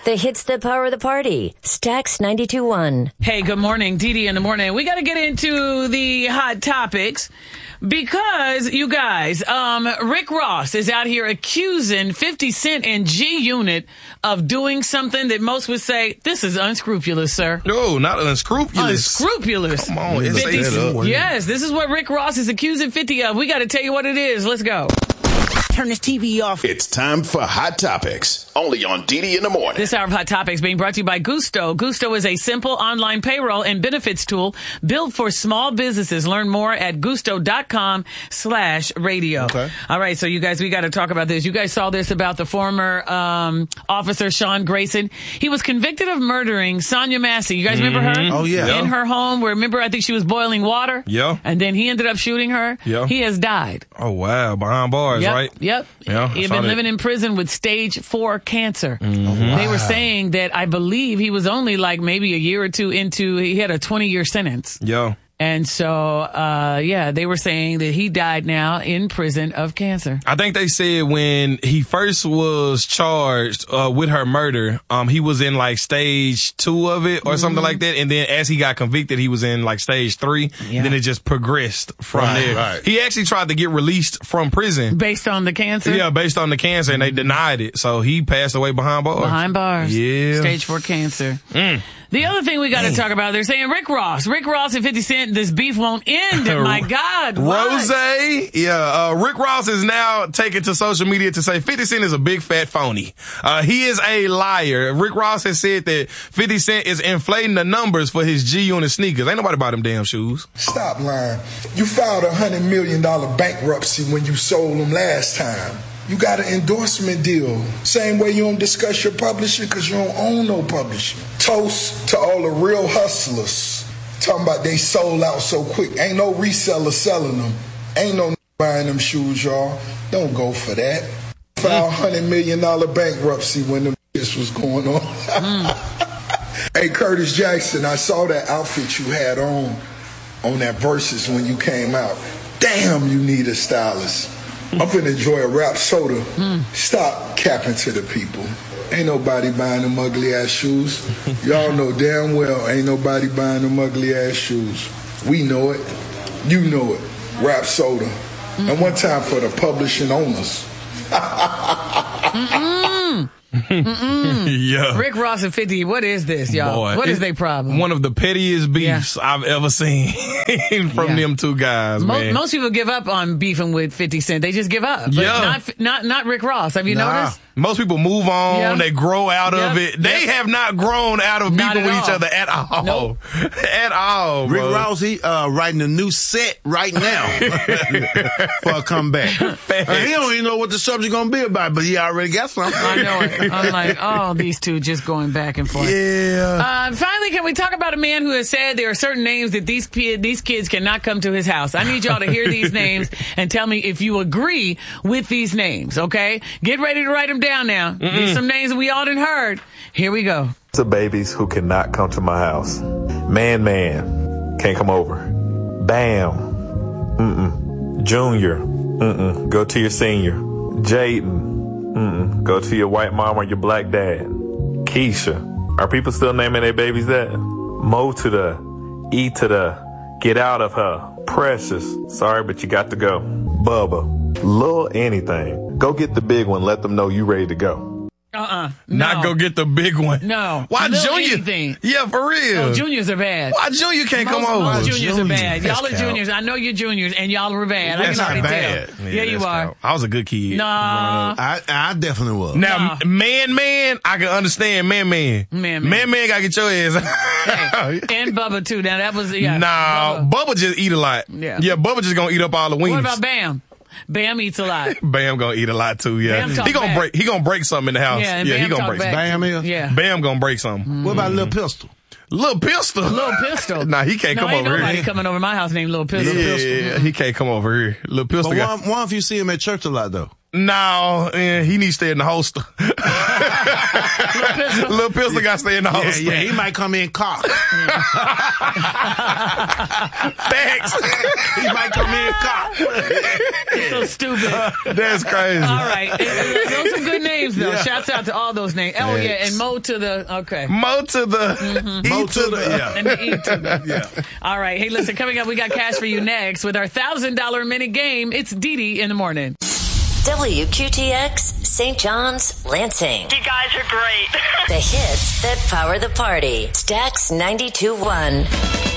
The hits that power the party. Stax 92.1. Hey, good morning. Dee in the morning. We got to get into the hot topics because, you guys, Rick Ross is out here accusing 50 Cent and G-Unit of doing something that most would say, this is unscrupulous, sir. No, not unscrupulous. Unscrupulous. Come on, 50, yes, this is what Rick Ross is accusing 50 of. We got to tell you what it is. Let's go. Turn this TV off. It's time for Hot Topics, only on Dee in the morning. This hour of Hot Topics being brought to you by Gusto. Gusto is a simple online payroll and benefits tool built for small businesses. Learn more at gusto.com/radio. Okay. All right, so you guys, we got to talk about this. You guys saw this about the former officer, Sean Grayson. He was convicted of murdering Sonia Massey. You guys remember her? Oh, yeah. In her home, where, remember, I think she was boiling water? Yeah. And then he ended up shooting her? Yeah. He has died. Oh, wow. Behind bars, right? Yep. Yeah, He had been living in prison with stage 4 cancer. Mm-hmm. They were saying that I believe he was only like maybe a year or two into, he had a 20-year sentence. Yeah. And so, they were saying that he died now in prison of cancer. I think they said when he first was charged with her murder, he was in like stage 2 of it or something like that. And then as he got convicted, he was in like stage 3. Yeah. Then it just progressed from there. Right. He actually tried to get released from prison. Based on the cancer? Yeah, based on the cancer, and they denied it. So he passed away behind bars. Behind bars. Yeah. Stage 4 cancer. The other thing we got to talk about, they're saying Rick Ross and 50 Cent, this beef won't end. My God. Rose, Rick Ross is now taken to social media to say 50 Cent is a big fat phony. He is a liar. Rick Ross has said that 50 Cent is inflating the numbers for his G-Unit sneakers. Ain't nobody buy them damn shoes. Stop lying. You filed a $100 million bankruptcy when you sold them last time. You got an endorsement deal. Same way you don't discuss your publisher because you don't own no publisher. Toast to all the real hustlers. Talking about they sold out so quick. Ain't no reseller selling them. Ain't no buying them shoes, y'all. Don't go for that. Filed $100 million bankruptcy when the this was going on. Hey, Curtis Jackson, I saw that outfit you had on that Versus when you came out. Damn, you need a stylist. I'm finna enjoy a rap soda. Stop capping to the people. Ain't nobody buying them ugly ass shoes. Y'all know damn well ain't nobody buying them ugly ass shoes. We know it. You know it. Rap soda. And one time for the publishing owners. Yeah. Rick Ross and 50, what is this, y'all? Boy, what is their problem? One of the pettiest beefs I've ever seen from them two guys, man. Most people give up on beefing with 50 Cent. They just give up. But not Rick Ross. Have you noticed? Most people move on. They grow out of it. They have not grown out of beefing with each other at all. Nope. At all, Rick bro. Ross, he writing a new set right now for a comeback. He don't even know what the subject gonna be about, but he already got something. I know it. I'm like, these two just going back and forth. Yeah. Finally, can we talk about a man who has said there are certain names that these kids cannot come to his house? I need y'all to hear these names and tell me if you agree with these names, okay? Get ready to write them down now. These some names that we all done heard. Here we go. The babies who cannot come to my house. Man, can't come over. Bam. Junior. Go to your senior. Jaden. Go to your white mom or your black dad. Keisha. Are people still naming their babies that? Mo to the. E to the. Get out of her. Precious. Sorry, but you got to go. Bubba. Lil anything. Go get the big one. Let them know you ready to go. No. Not go get the big one. No. Why Lil Junior? Anything. Yeah, for real. No, juniors are bad. Why Junior can't come over? Most juniors are bad. Y'all are That's juniors. I know you're juniors, and y'all are bad. That's I can already bad. tell. Yeah, you are. I was a good kid. Nah. I definitely was. Now, man, I can understand man. Man gotta get your ass. Hey, and Bubba, too. Now, that was, Bubba just eat a lot. Yeah, Bubba just gonna eat up all the wings. What about Bam? Bam eats a lot. Bam gonna eat a lot too, yeah. He gonna break something in the house. Yeah, he gonna break something. Bam is? Yeah. Bam gonna break something. What about Lil Pistol? Lil Pistol? Nah, he can't come over here. Nobody coming over my house named Lil Pistol. Yeah, he can't come over here. Lil Pistol But what if you see him at church a lot, though? No, he needs to stay in the holster. Little pistol got to stay in the holster. Yeah, he might come in cocked. Thanks. He might come in cocked. So stupid. That's crazy. All right. Those are good names, though. Yeah. Shouts out to all those names. Oh, yeah. And Mo to the, okay. Mo to the, Mo to the, yeah. And the E to the. Yeah. All right. Hey, listen, coming up, we got cash for you next with our $1,000 minute game. It's Dee in the morning. WQTX, St. John's, Lansing. You guys are great. The hits that power the party. Stax 92.1.